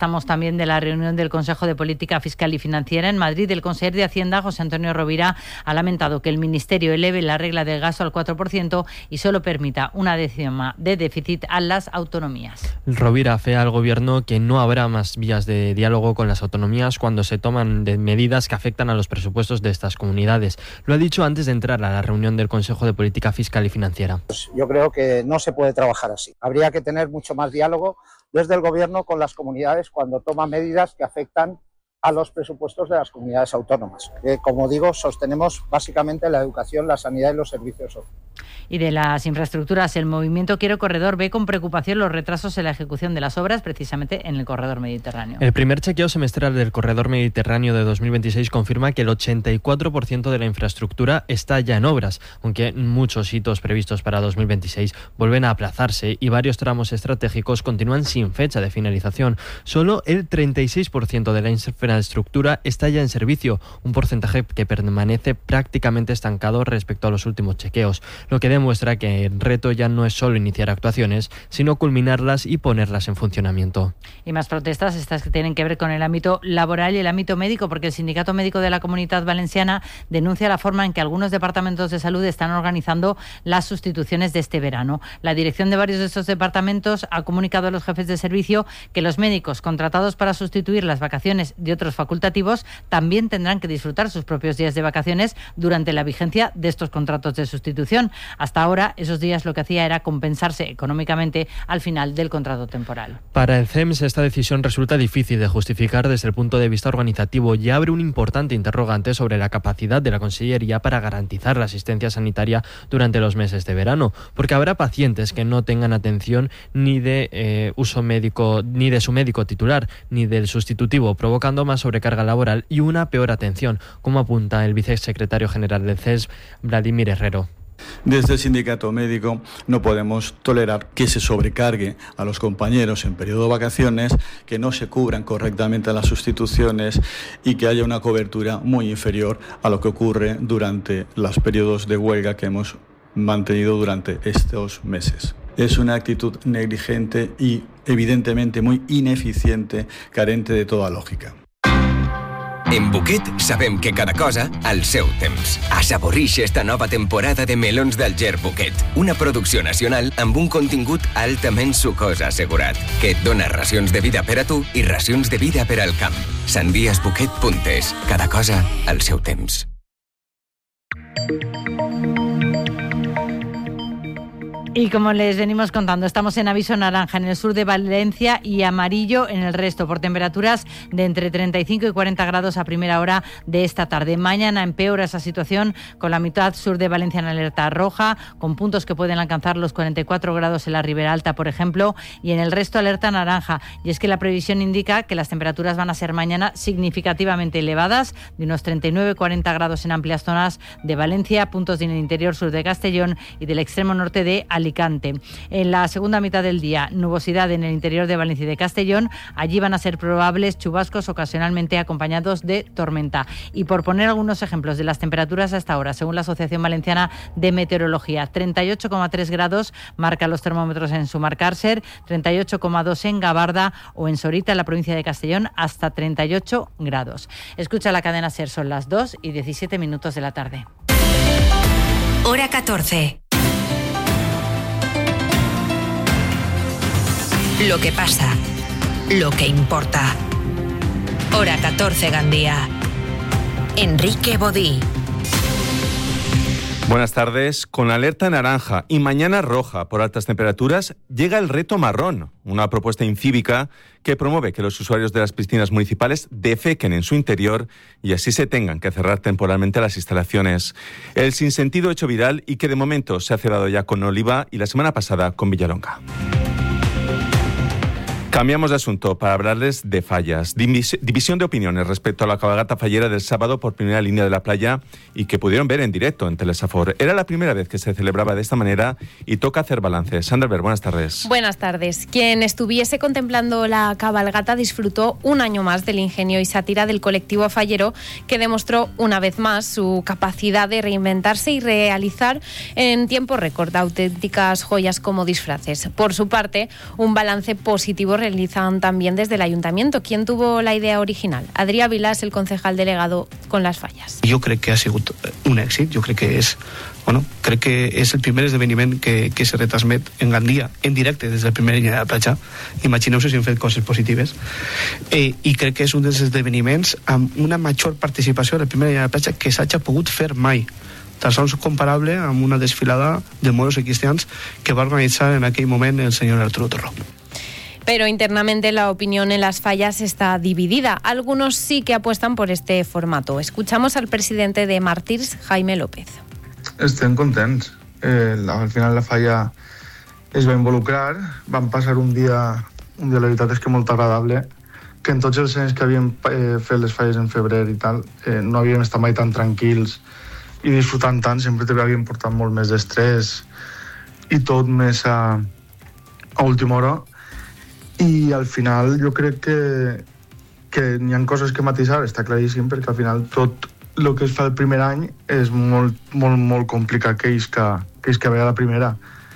Estamos también de la reunión del Consejo de Política Fiscal y Financiera en Madrid. El consejero de Hacienda, José Antonio Rovira, ha lamentado que el Ministerio eleve la regla del gasto al 4% y solo permita una décima de déficit a las autonomías. Rovira afea al Gobierno que no habrá más vías de diálogo con las autonomías cuando se toman medidas que afectan a los presupuestos de estas comunidades. Lo ha dicho antes de entrar a la reunión del Consejo de Política Fiscal y Financiera. Yo creo que no se puede trabajar así. Habría que tener mucho más diálogo desde el Gobierno con las comunidades cuando toma medidas que afectan a los presupuestos de las comunidades autónomas. Como digo, sostenemos básicamente la educación, la sanidad y los servicios sociales. Y de las infraestructuras, el Movimiento Quiero Corredor ve con preocupación los retrasos en la ejecución de las obras, precisamente en el corredor mediterráneo. El primer chequeo semestral del corredor mediterráneo de 2026 confirma que el 84% de la infraestructura está ya en obras, aunque muchos hitos previstos para 2026 vuelven a aplazarse y varios tramos estratégicos continúan sin fecha de finalización. Solo el 36% de la infraestructura está ya en servicio, un porcentaje que permanece prácticamente estancado respecto a los últimos chequeos, lo que demuestra que el reto ya no es solo iniciar actuaciones, sino culminarlas y ponerlas en funcionamiento. Y más protestas, estas que tienen que ver con el ámbito laboral y el ámbito médico, porque el Sindicato Médico de la Comunidad Valenciana denuncia la forma en que algunos departamentos de salud están organizando las sustituciones de este verano. La dirección de varios de estos departamentos ha comunicado a los jefes de servicio que los médicos contratados para sustituir las vacaciones de otros facultativos también tendrán que disfrutar sus propios días de vacaciones durante la vigencia de estos contratos de sustitución. Hasta ahora, esos días lo que hacía era compensarse económicamente al final del contrato temporal. Para el CEMS, esta decisión resulta difícil de justificar desde el punto de vista organizativo y abre un importante interrogante sobre la capacidad de la Consellería para garantizar la asistencia sanitaria durante los meses de verano, porque habrá pacientes que no tengan atención ni de uso médico, ni de su médico titular, ni del sustitutivo, provocando más sobrecarga laboral y una peor atención, como apunta el vicesecretario general del CES, Vladimir Herrero. Desde el sindicato médico no podemos tolerar que se sobrecargue a los compañeros en periodo de vacaciones, que no se cubran correctamente las sustituciones y que haya una cobertura muy inferior a lo que ocurre durante los periodos de huelga que hemos mantenido durante estos meses. Es una actitud negligente y evidentemente muy ineficiente, carente de toda lògica. En Buquet sabem que cada cosa al seu temps. Assaborix esta nova temporada de Melons d'Alger Buquet, una producció nacional amb un contingut altament sucós assegurat, que et dona racions de vida per a tu i racions de vida per al camp. Sandiasbuquet.es. Cada cosa al seu temps. Y como les venimos contando, estamos en aviso naranja en el sur de Valencia y amarillo en el resto, por temperaturas de entre 35 y 40 grados a primera hora de esta tarde. Mañana empeora esa situación con la mitad sur de Valencia en alerta roja, con puntos que pueden alcanzar los 44 grados en la Ribera Alta, por ejemplo, y en el resto alerta naranja. Y es que la previsión indica que las temperaturas van a ser mañana significativamente elevadas, de unos 39-40 grados en amplias zonas de Valencia, puntos en el interior sur de Castellón y del extremo norte de Alicante. En la segunda mitad del día, nubosidad en el interior de Valencia y de Castellón. Allí van a ser probables chubascos ocasionalmente acompañados de tormenta. Y por poner algunos ejemplos de las temperaturas hasta ahora, según la Asociación Valenciana de Meteorología, 38,3 grados marcan los termómetros en Sumar-Càrcer, 38,2 en Gavarda o en Sorita, en la provincia de Castellón, hasta 38 grados. Escucha la cadena SER, son las 2:17 de la tarde. Hora 14. Lo que pasa, lo que importa. Hora 14, Gandía. Enrique Bodí. Buenas tardes. Con alerta naranja y mañana roja por altas temperaturas, llega el reto marrón, una propuesta incívica que promueve que los usuarios de las piscinas municipales defequen en su interior y así se tengan que cerrar temporalmente las instalaciones. El sinsentido hecho viral y que de momento se ha cerrado ya con Oliva y la semana pasada con Villalonga. Cambiamos de asunto para hablarles de fallas. División de opiniones respecto a la cabalgata fallera del sábado por primera línea de la playa y que pudieron ver en directo en Telesafor. Era la primera vez que se celebraba de esta manera y toca hacer balance. Sandra Albert, buenas tardes. Buenas tardes. Quien estuviese contemplando la cabalgata disfrutó un año más del ingenio y sátira del colectivo fallero, que demostró una vez más su capacidad de reinventarse y realizar en tiempo récord auténticas joyas como disfraces. Por su parte, un balance positivo realizan también desde el Ayuntamiento. ¿Quién tuvo la idea original? Adrià Vilà és el concejal delegado con las fallas. Jo crec que ha sigut un èxit, jo crec que és el primer esdeveniment que se retransmet en Gandia, en directe, des de la primera línia de la platja. Imagineu-vos si hem fet coses positives. I crec que és un dels esdeveniments amb una major participació de la primera línia de la platja que s'hagi pogut fer mai. Tan sols comparable amb una desfilada de moros i cristians que va organitzar en aquell moment el senyor Arturo Torró. Pero internamente la opinión en las fallas está dividida. Algunos sí que apuestan por este formato. Escuchamos al presidente de Màrtirs, Jaime López. Estem contents. Al final la falla es va involucrar. Vam passar un dia la veritat és que molt agradable, que en tots els anys que havíem fet les falles en febrer i tal, no havíem estat mai tan tranquils i disfrutant tant, sempre havíem portat molt més d'estrès i tot més a última hora. I al final jo crec que n'hi ha coses que matisar, està claríssim, perquè al final tot el que es fa el primer any és molt, molt, molt complicat que vaya la primera.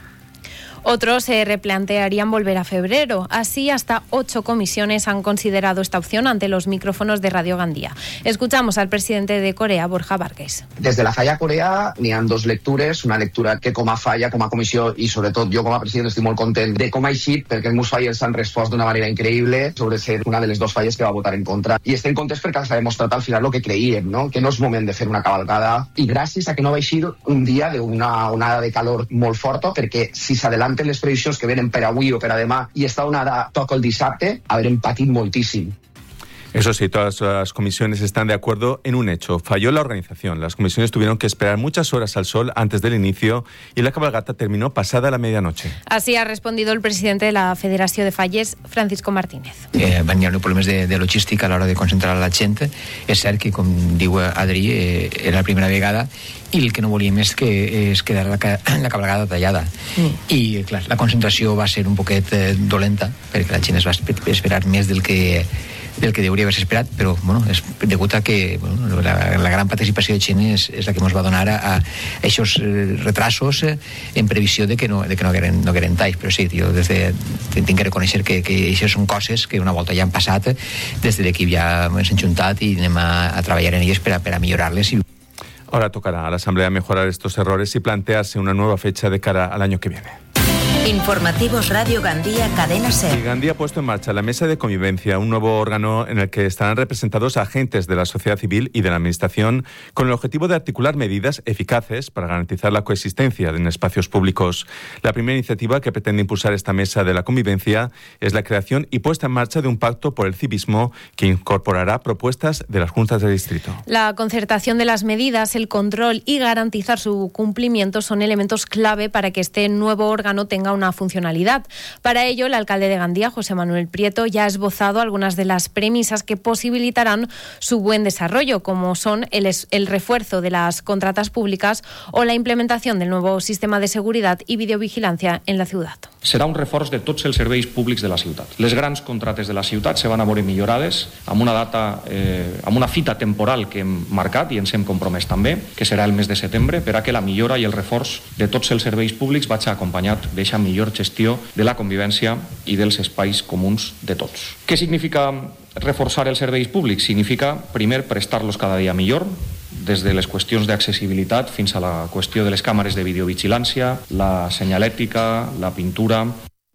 Otros se replantearían volver a febrero. Así, hasta 8 comisiones han considerado esta opción ante los micrófonos de Radio Gandia. Escuchamos al presidente de Corea, Borja Vargas. Des de la falla Corea n'hi ha 2 lectures. Una lectura que com a falla, com a comissió i sobretot jo com a president estic molt content de com ha eixit, perquè els meus falles s'han respost d'una manera increïble sobre ser una de les 2 falles que va votar en contra. I estem contents perquè s'ha demostrat al final el que creiem, no? Que no és moment de fer una cavalcada. I gràcies a que no va eixir un dia d'una onada de calor molt forta, perquè si s'adelanten les previsions que venen per avui o per a demà i esta onada toca el dissabte, haurem patit moltíssim. Eso sí, todas las comisiones están de acuerdo en un hecho. Falló la organización. Las comisiones tuvieron que esperar muchas horas al sol antes del inicio y la cabalgata terminó pasada la medianoche. Así ha respondido el presidente de la Federació de Falles, Francisco Martínez. Van haver problemes de logística a l'hora de concentrar la gent. És cert que, com diu Adri, era la primera vegada i el que no volíem és quedar la cabalgada tallada. I, clar, la concentració va ser un poquet dolenta perquè la gent es va esperar més del que hauria d'haver esperat, però és degut a que la gran participació de gent és la que ens va donar a aquests retrasos en previsió de que no hagueren talls. Però sí, jo tinc que reconèixer que això són coses que una volta ja han passat, des de l'equip ja ens hem juntat i anem a treballar en elles per a millorar-les. Ahora tocará a la Asamblea mejorar estos errores y plantearse una nueva fecha de cara al año que viene. Informativos Radio Gandía, Cadena SER. Y Gandía ha puesto en marcha la Mesa de Convivencia, un nuevo órgano en el que estarán representados agentes de la sociedad civil y de la Administración con el objetivo de articular medidas eficaces para garantizar la coexistencia en espacios públicos. La primera iniciativa que pretende impulsar esta Mesa de la Convivencia es la creación y puesta en marcha de un pacto por el civismo que incorporará propuestas de las juntas de distrito. La concertación de las medidas, el control y garantizar su cumplimiento son elementos clave para que este nuevo órgano tenga una funcionalidad. Para ello, el alcalde de Gandía, José Manuel Prieto, ya ha esbozado algunas de las premisas que posibilitarán su buen desarrollo, como son el refuerzo de las contratas públicas o la implementación del nuevo sistema de seguridad y videovigilancia en la ciutat. Serà un reforç de tots els serveis públics de la ciutat. Les grans contrates de la ciutat se van a veure millorades amb una data, amb una fita temporal que hem marcat i ens hem compromès també, que serà el mes de setembre, per a que la millora i el reforç de tots els serveis públics vagi acompanyat d'eixa millor gestió de la convivència i dels espais comuns de tots. Què significa reforçar els serveis públics? Significa, primer, prestar-los cada dia millor, des de les qüestions d'accessibilitat fins a la qüestió de les càmeres de videovigilància, la senyalètica, la pintura.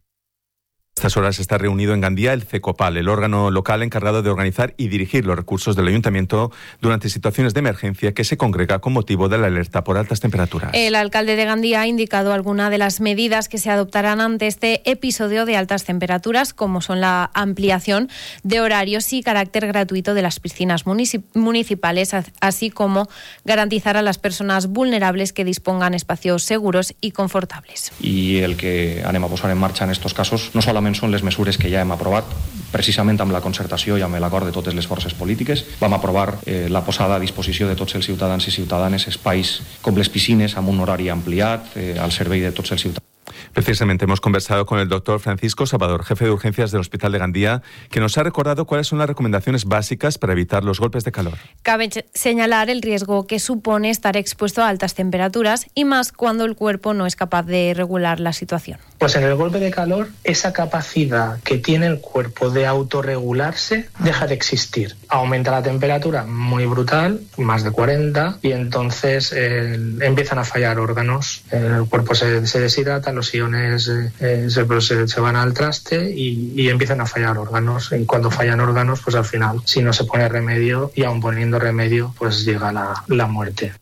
A estas horas está reunido en Gandía el CECOPAL, el órgano local encargado de organizar y dirigir los recursos del ayuntamiento durante situaciones de emergencia que se congrega con motivo de la alerta por altas temperaturas. El alcalde de Gandía ha indicado algunas de las medidas que se adoptarán ante este episodio de altas temperaturas, como son la ampliación de horarios y carácter gratuito de las piscinas municipales, así como garantizar a las personas vulnerables que dispongan espacios seguros y confortables. Y el que anem a posar en marcha en estos casos no solament són les mesures que ja hem aprovat, precisament amb la concertació i amb l'acord de totes les forces polítiques. Vam aprovar la posada a disposició de tots els ciutadans i ciutadanes espais com les piscines amb un horari ampliat al servei de tots els ciutadans. Precisamente hemos conversado con el doctor Francisco Salvador, jefe de urgencias del Hospital de Gandía, que nos ha recordado cuáles son las recomendaciones básicas para evitar los golpes de calor. Cabe señalar el riesgo que supone estar expuesto a altas temperaturas y más cuando el cuerpo no es capaz de regular la situación. Pues en el golpe de calor, esa capacidad que tiene el cuerpo de autorregularse deja de existir. Aumenta la temperatura muy brutal, más de 40, y entonces empiezan a fallar órganos. El cuerpo se deshidrata, los iones se van al traste y empiezan a fallar órganos. Y cuando fallan órganos, pues al final, si no se pone remedio, y aun poniendo remedio, pues llega la muerte.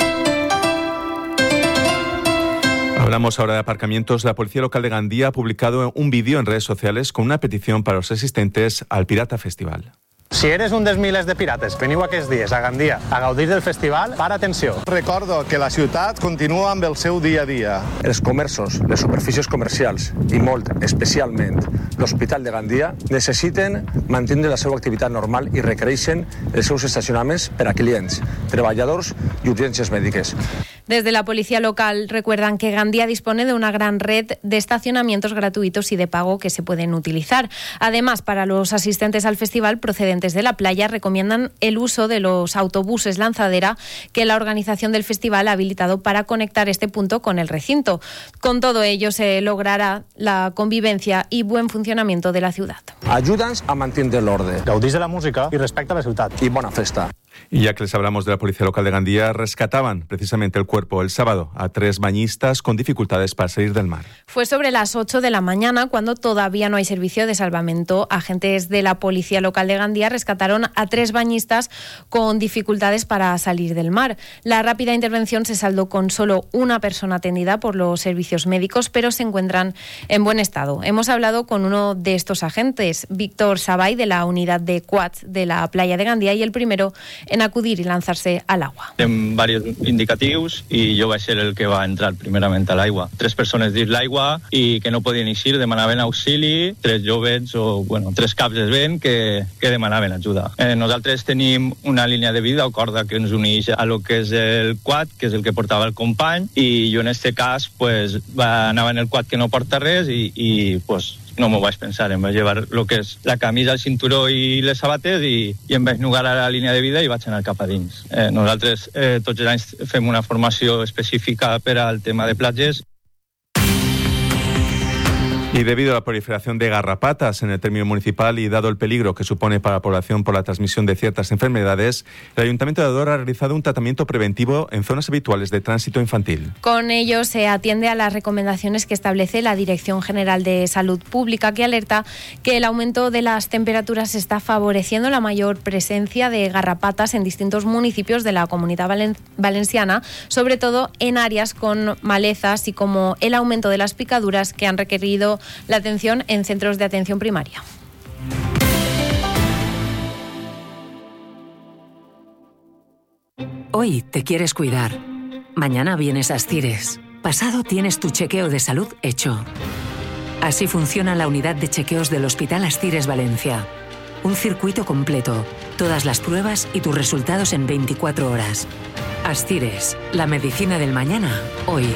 Hablamos ahora de aparcamientos. La Policía Local de Gandía ha publicado un vídeo en redes sociales con una petición para los asistentes al Pirata Festival. Si eres un dels milers de pirates, veniu aquests dies a Gandia a gaudir del festival, para atenció. Recordo que la ciutat continua amb el seu dia a dia. Els comerços, les superfícies comercials i molt especialment l'Hospital de Gandia necessiten mantenir la seva activitat normal i requereixen els seus estacionaments per a clients, treballadors i urgències mèdiques. Desde la Policía Local recuerdan que Gandía dispone de una gran red de estacionamientos gratuitos y de pago que se pueden utilizar. Además, para los asistentes al festival procedentes de la playa, recomiendan el uso de los autobuses lanzadera que la organización del festival ha habilitado para conectar este punto con el recinto. Con todo ello se logrará la convivencia y buen funcionamiento de la ciudad. Ayuda'ns a mantenir l'ordre. Gaudís de la música y respecta a la ciutat. Y bona festa. Y ya que les hablamos de la Policía Local de Gandía, rescataban precisamente el cuerpo el sábado a 3 bañistas con dificultades para salir del mar. Fue sobre las 8 de la mañana, cuando todavía no hay servicio de salvamento. Agentes de la Policía Local de Gandía rescataron a 3 bañistas con dificultades para salir del mar. La rápida intervención se saldó con solo una persona atendida por los servicios médicos, pero se encuentran en buen estado. Hemos hablado con uno de estos agentes, Víctor Sabay, de la unidad de quads de la playa de Gandía, y el primero en acudir y lanzarse al agua. Tenim diversos indicatius i jo vaig ser el que va entrar primerament a l'aigua. 3 persones dins l'aigua i que no podien eixir, demanaven auxili, 3 joves o 3 caps de vent que demanaven ajuda. Nosaltres tenim una línia de vida o corda que ens uneix a lo que és el quad, que és el que portava el company, i jo en este cas anava en el quad que no porta res i no m'ho vaig pensar, em vaig llevar el que és la camisa, el cinturó i les sabates i em vaig nugar a la línia de vida i vaig anar cap a dins. Nosaltres tots els anys fem una formació específica per al tema de platges. Y debido a la proliferación de garrapatas en el término municipal y dado el peligro que supone para la población por la transmisión de ciertas enfermedades, el Ayuntamiento de Ador ha realizado un tratamiento preventivo en zonas habituales de tránsito infantil. Con ello se atiende a las recomendaciones que establece la Dirección General de Salud Pública, que alerta que el aumento de las temperaturas está favoreciendo la mayor presencia de garrapatas en distintos municipios de la Comunidad Valenciana, sobre todo en áreas con malezas, y como el aumento de las picaduras que han requerido la atención en centros de atención primaria. Hoy te quieres cuidar. Mañana vienes a Astires. Pasado tienes tu chequeo de salud hecho. Así funciona la unidad de chequeos del Hospital Astires Valencia. Un circuito completo, todas las pruebas y tus resultados en 24 horas. Astires, la medicina del mañana, hoy.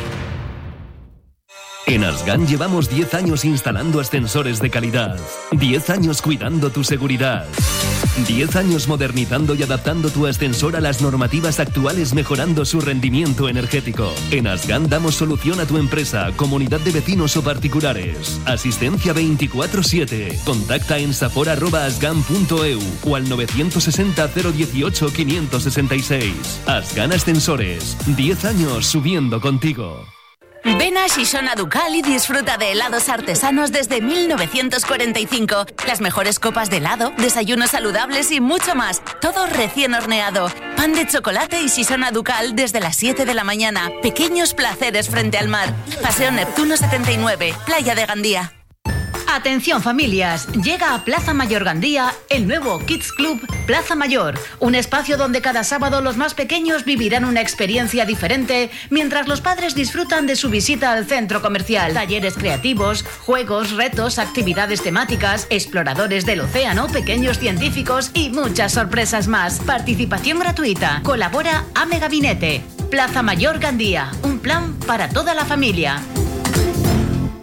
En Asgan llevamos 10 años instalando ascensores de calidad, 10 años cuidando tu seguridad, 10 años modernizando y adaptando tu ascensor a las normativas actuales, mejorando su rendimiento energético. En Asgan damos solución a tu empresa, comunidad de vecinos o particulares. Asistencia 24/7. Contacta en safor@asgan.eu o al 960 018 566. Asgan Ascensores, 10 años subiendo contigo. Ven a Shishona Ducal y disfruta de helados artesanos desde 1945. Las mejores copas de helado, desayunos saludables y mucho más. Todo recién horneado. Pan de chocolate y Shishona Ducal desde las 7 de la mañana. Pequeños placeres frente al mar. Paseo Neptuno 79, Playa de Gandía. Atención familias, llega a Plaza Mayor Gandía el nuevo Kids Club Plaza Mayor, un espacio donde cada sábado los más pequeños vivirán una experiencia diferente mientras los padres disfrutan de su visita al centro comercial. Talleres creativos, juegos, retos, actividades temáticas, exploradores del océano, pequeños científicos y muchas sorpresas más. Participación gratuita. Colabora AME Gabinete. Plaza Mayor Gandía, un plan para toda la familia.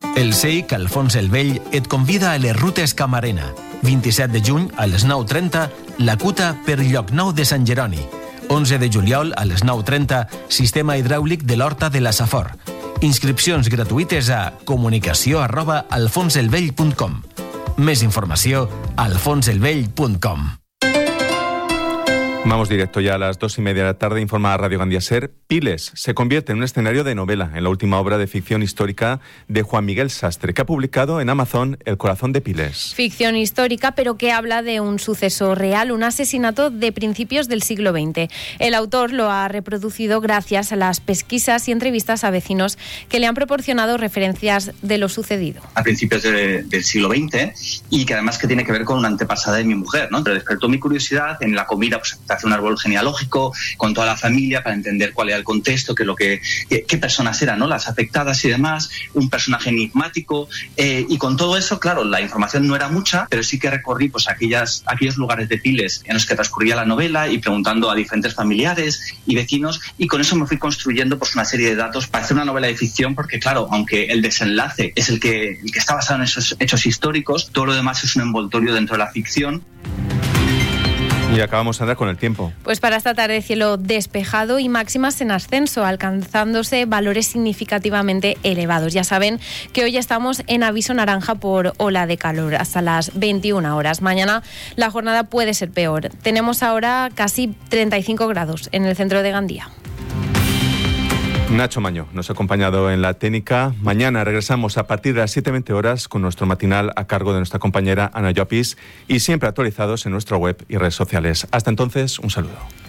El CEIC Alfons el Vell et convida a les rutes Camarena. 27 de juny a les 9:30, la Cuta per Llocnou de Sant Jeroni. 11 de juliol a les 9:30, sistema hidràulic de l'Horta de la Safor. Inscripcions gratuïtes a comunicació@alfonselvell.com. Més informació a alfonselvell.com. Vamos directo ya a las 2:30 de la tarde, informa Radio Gandia Ser. Piles se convierte en un escenario de novela en la última obra de ficción histórica de Juan Miguel Sastre, que ha publicado en Amazon El corazón de Piles. Ficción histórica, pero que habla de un suceso real, un asesinato de principios del siglo XX. El autor lo ha reproducido gracias a las pesquisas y entrevistas a vecinos que le han proporcionado referencias de lo sucedido. A principios del siglo XX, y que además que tiene que ver con una antepasada de mi mujer, ¿no? Pero despertó mi curiosidad. En la comida pues hace un árbol genealógico con toda la familia para entender cuál era el contexto, qué personas eran, ¿no? Las afectadas y demás, un personaje enigmático, y con todo eso, claro, la información no era mucha, pero sí que recorrí pues aquellos lugares de Piles en los que transcurría la novela y preguntando a diferentes familiares y vecinos, y con eso me fui construyendo pues una serie de datos para hacer una novela de ficción, porque claro, aunque el desenlace es el que está basado en esos hechos históricos, todo lo demás es un envoltorio dentro de la ficción. Y acabamos de andar con el tiempo. Pues para esta tarde cielo despejado y máximas en ascenso, alcanzándose valores significativamente elevados. Ya saben que hoy estamos en aviso naranja por ola de calor hasta las 21 horas. Mañana la jornada puede ser peor. Tenemos ahora casi 35 grados en el centro de Gandía. Nacho Maño nos ha acompañado en la técnica. Mañana regresamos a partir de las 7:20 horas con nuestro matinal a cargo de nuestra compañera Ana Llopis, y siempre actualizados en nuestra web y redes sociales. Hasta entonces, un saludo.